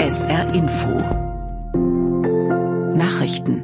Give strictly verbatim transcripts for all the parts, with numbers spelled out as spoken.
S R Info Nachrichten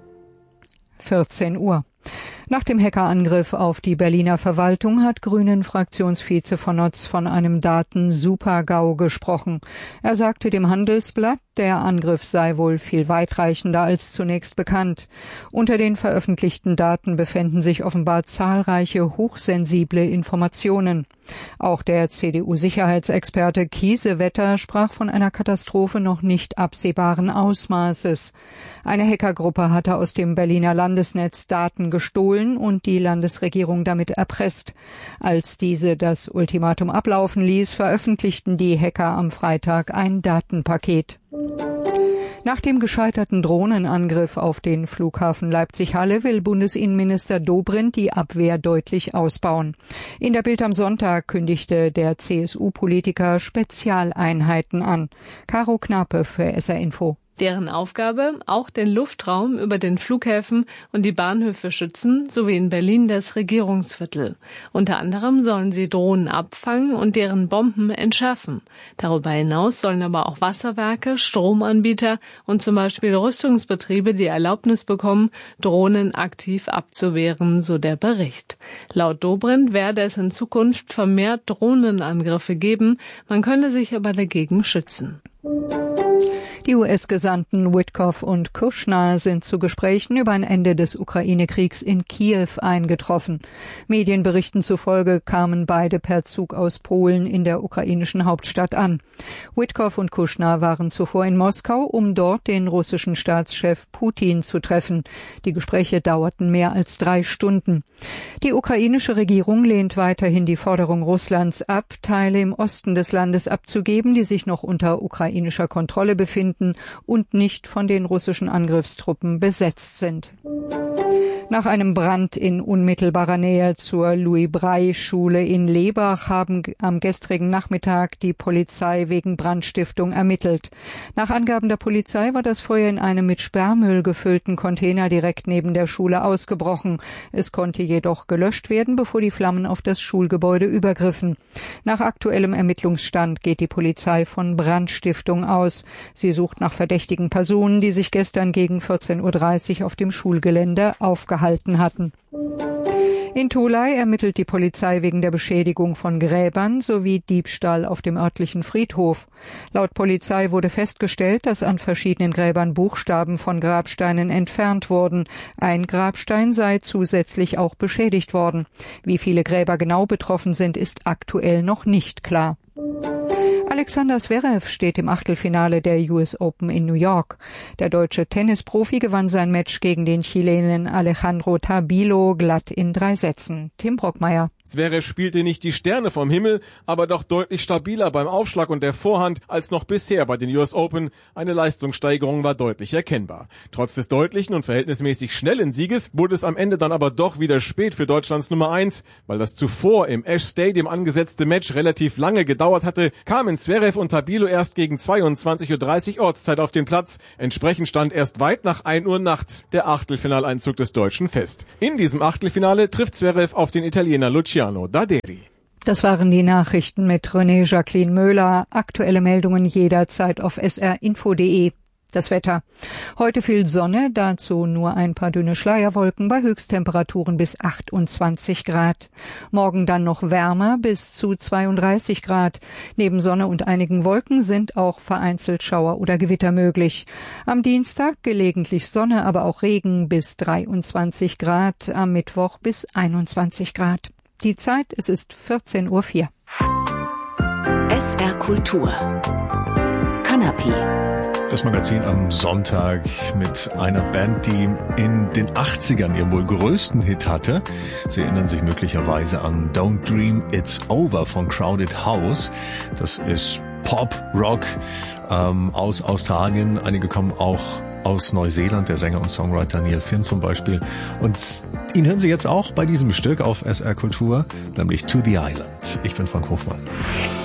vierzehn Uhr. Nach dem Hackerangriff auf die Berliner Verwaltung hat Grünen-Fraktionsvize von Notz von einem Daten-Super-GAU gesprochen. Er sagte dem Handelsblatt, der Angriff sei wohl viel weitreichender als zunächst bekannt. Unter den veröffentlichten Daten befänden sich offenbar zahlreiche hochsensible Informationen. Auch der C D U-Sicherheitsexperte Kiesewetter sprach von einer Katastrophe noch nicht absehbaren Ausmaßes. Eine Hackergruppe hatte aus dem Berliner Landesnetz Daten gestohlen und die Landesregierung damit erpresst. Als diese das Ultimatum ablaufen ließ, veröffentlichten die Hacker am Freitag ein Datenpaket. Nach dem gescheiterten Drohnenangriff auf den Flughafen Leipzig-Halle will Bundesinnenminister Dobrindt die Abwehr deutlich ausbauen. In der Bild am Sonntag kündigte der C S U-Politiker Spezialeinheiten an. Caro Knape für S R Info. Deren Aufgabe, auch den Luftraum über den Flughäfen und die Bahnhöfe schützen, sowie in Berlin das Regierungsviertel. Unter anderem sollen sie Drohnen abfangen und deren Bomben entschärfen. Darüber hinaus sollen aber auch Wasserwerke, Stromanbieter und zum Beispiel Rüstungsbetriebe die Erlaubnis bekommen, Drohnen aktiv abzuwehren, so der Bericht. Laut Dobrindt werde es in Zukunft vermehrt Drohnenangriffe geben, man könne sich aber dagegen schützen. Die U S-Gesandten Witkoff und Kushner sind zu Gesprächen über ein Ende des Ukraine-Kriegs in Kiew eingetroffen. Medienberichten zufolge kamen beide per Zug aus Polen in der ukrainischen Hauptstadt an. Witkoff und Kushner waren zuvor in Moskau, um dort den russischen Staatschef Putin zu treffen. Die Gespräche dauerten mehr als drei Stunden. Die ukrainische Regierung lehnt weiterhin die Forderung Russlands ab, Teile im Osten des Landes abzugeben, die sich noch unter ukrainischer Kontrolle befinden und nicht von den russischen Angriffstruppen besetzt sind. Nach einem Brand in unmittelbarer Nähe zur Louis-Braille-Schule in Lebach haben am gestrigen Nachmittag die Polizei wegen Brandstiftung ermittelt. Nach Angaben der Polizei war das Feuer in einem mit Sperrmüll gefüllten Container direkt neben der Schule ausgebrochen. Es konnte jedoch gelöscht werden, bevor die Flammen auf das Schulgebäude übergriffen. Nach aktuellem Ermittlungsstand geht die Polizei von Brandstiftung aus. Sie sucht nach verdächtigen Personen, die sich gestern gegen vierzehn Uhr dreißig auf dem Schulgelände aufgehalten hatten. In Tholey ermittelt die Polizei wegen der Beschädigung von Gräbern sowie Diebstahl auf dem örtlichen Friedhof. Laut Polizei wurde festgestellt, dass an verschiedenen Gräbern Buchstaben von Grabsteinen entfernt wurden. Ein Grabstein sei zusätzlich auch beschädigt worden. Wie viele Gräber genau betroffen sind, ist aktuell noch nicht klar. Alexander Zverev steht im Achtelfinale der U S Open in New York. Der deutsche Tennisprofi gewann sein Match gegen den Chilenen Alejandro Tabilo glatt in drei Sätzen. Tim Brockmeier. Zverev spielte nicht die Sterne vom Himmel, aber doch deutlich stabiler beim Aufschlag und der Vorhand als noch bisher bei den U S Open. Eine Leistungssteigerung war deutlich erkennbar. Trotz des deutlichen und verhältnismäßig schnellen Sieges wurde es am Ende dann aber doch wieder spät für Deutschlands Nummer eins. Weil das zuvor im Ash Stadium angesetzte Match relativ lange gedauert hatte, kamen Zverev und Tabilo erst gegen zweiundzwanzig Uhr dreißig Ortszeit auf den Platz. Entsprechend stand erst weit nach ein Uhr nachts der Achtelfinaleinzug des Deutschen fest. In diesem Achtelfinale trifft Zverev auf den Italiener Luciano Daderi. Das waren die Nachrichten mit René Jacqueline Möhler. Aktuelle Meldungen jederzeit auf s r info punkt d e. Das Wetter. Heute viel Sonne, dazu nur ein paar dünne Schleierwolken bei Höchsttemperaturen bis achtundzwanzig Grad. Morgen dann noch wärmer bis zu zweiunddreißig Grad. Neben Sonne und einigen Wolken sind auch vereinzelt Schauer oder Gewitter möglich. Am Dienstag gelegentlich Sonne, aber auch Regen bis dreiundzwanzig Grad. Am Mittwoch bis einundzwanzig Grad. Die Zeit, es ist vierzehn Uhr vier. S R Kultur. Kanapé. Das Magazin am Sonntag mit einer Band, die in den achtzigern ihren wohl größten Hit hatte. Sie erinnern sich möglicherweise an Don't Dream It's Over von Crowded House. Das ist Pop, Rock ähm, aus Australien. Einige kommen auch aus Neuseeland, der Sänger und Songwriter Neil Finn zum Beispiel. Und ihn hören Sie jetzt auch bei diesem Stück auf S R Kultur, nämlich To the Island. Ich bin Frank Hofmann.